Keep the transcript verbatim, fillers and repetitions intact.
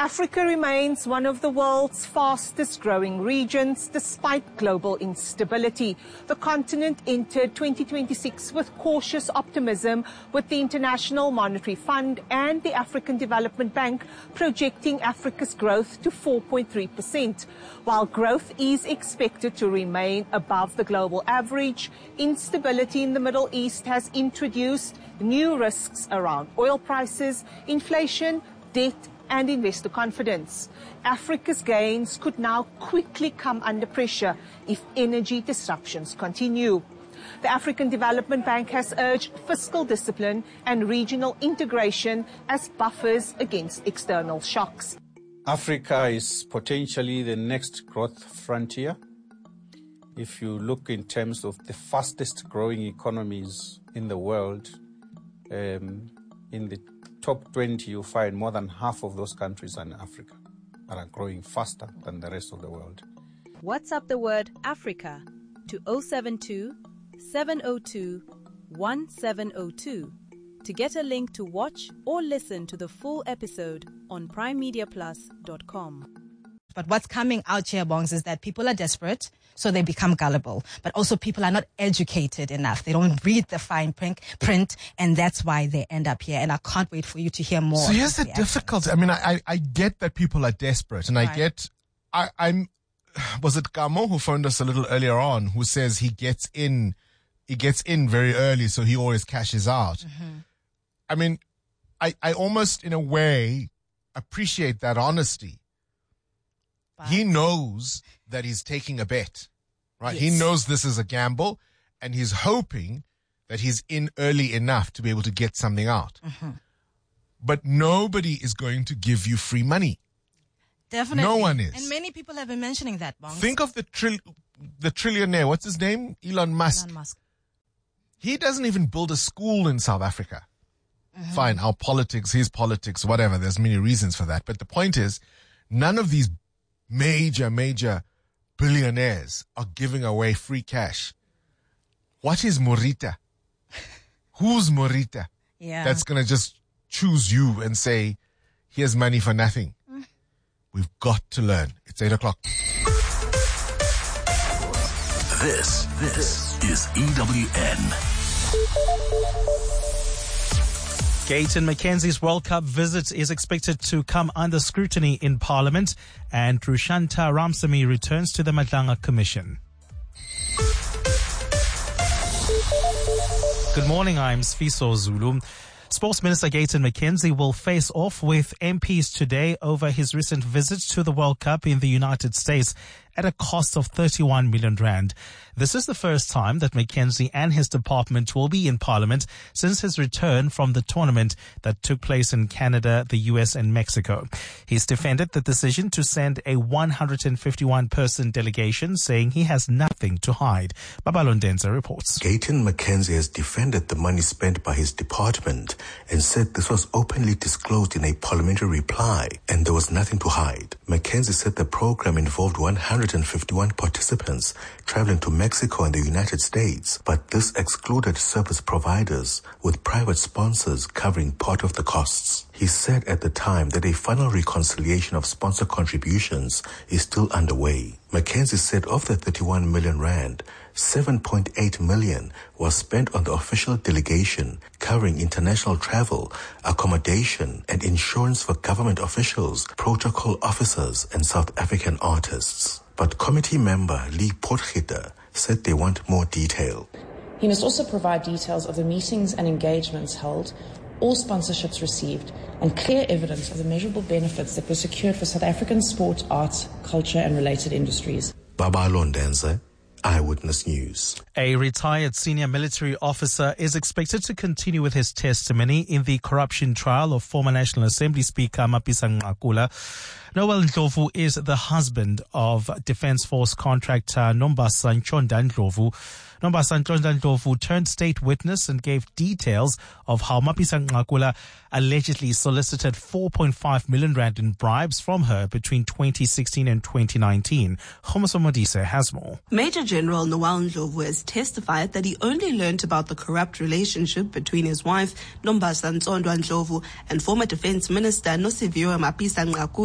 Africa remains one of the world's fastest growing regions despite global instability. The continent entered twenty twenty-six with cautious optimism, with the International Monetary Fund and the African Development Bank projecting Africa's growth to four point three percent. While growth is expected to remain above the global average, instability in the Middle East has introduced new risks around oil prices, inflation, debt and investor confidence. Africa's gains could now quickly come under pressure if energy disruptions continue. The African Development Bank has urged fiscal discipline and regional integration as buffers against external shocks. Africa is potentially the next growth frontier. If you look in terms of the fastest growing economies in the world, um, in the top twenty, you find more than half of those countries are in Africa, are growing faster than the rest of the world. WhatsApp the word Africa to zero seven two, seven zero two, one seven zero two to get a link to watch or listen to the full episode on prime media plus dot com. But what's coming out here, Bongs, is that people are desperate, so they become gullible. But also people are not educated enough. They don't read the fine print, print, and that's why they end up here. And I can't wait for you to hear more. So here's the difficulty. I mean, I, I get that people are desperate, and I right. get, I, I'm, was it Gamo who phoned us a little earlier on, who says he gets in, he gets in very early, so he always cashes out. Mm-hmm. I mean, I, I almost, in a way, appreciate that honesty. But he knows that he's taking a bet, right? Yes. He knows this is a gamble, and he's hoping that he's in early enough to be able to get something out. Mm-hmm. But nobody is going to give you free money. Definitely. No one is. And many people have been mentioning that, Bongs. Think of the tri- the trillionaire. What's his name? Elon Musk. Elon Musk. He doesn't even build a school in South Africa. Mm-hmm. Fine, our politics, his politics, whatever. There's many reasons for that. But the point is, none of these major, major billionaires are giving away free cash. What is Morita? Who's Morita? Yeah. That's going to just choose you and say, here's money for nothing. Mm. We've got to learn. It's eight o'clock. This, this is E W N. Gayton McKenzie's World Cup visit is expected to come under scrutiny in Parliament, and Rushanta Ramsamy returns to the Madlanga Commission. Good morning, I'm Sfiso Zulu. Sports Minister Gayton McKenzie will face off with M Ps today over his recent visit to the World Cup in the United States at a cost of thirty-one million rand. This is the first time that McKenzie and his department will be in Parliament since his return from the tournament that took place in Canada, the U S and Mexico. He's defended the decision to send a one hundred fifty-one person delegation, saying he has nothing to hide. Babalo Ndenza reports. Gayton McKenzie has defended the money spent by his department and said this was openly disclosed in a parliamentary reply and there was nothing to hide. McKenzie said the program involved one hundred fifty-one participants traveling to Mexico and the United States, but this excluded service providers with private sponsors covering part of the costs. He said at the time that a final reconciliation of sponsor contributions is still underway. McKenzie said of the thirty-one million rand, seven point eight million was spent on the official delegation, covering international travel, accommodation, and insurance for government officials, protocol officers, and South African artists. But committee member Lee Potgieter said they want more detail. He must also provide details of the meetings and engagements held, all sponsorships received, and clear evidence of the measurable benefits that were secured for South African sport, arts, culture, and related industries. Babalo Ndenza, Eyewitness News. A retired senior military officer is expected to continue with his testimony in the corruption trial of former National Assembly Speaker Mapisa Nqakula. Noel Ndlovu is the husband of Defence Force contractor Nombasa Nchonda Ndlovu. Nombasa Nchonda Ndlovu turned state witness and gave details of how Mapisa Nqakula allegedly solicited four point five million rand in bribes from her between twenty sixteen and twenty nineteen. Khomoso Modise has more. Major General Noel Ndlovu has testified that he only learnt about the corrupt relationship between his wife, Nombasa Nchonda Ndlovu, and former Defence Minister Nosiviwe Mapisa Nqakula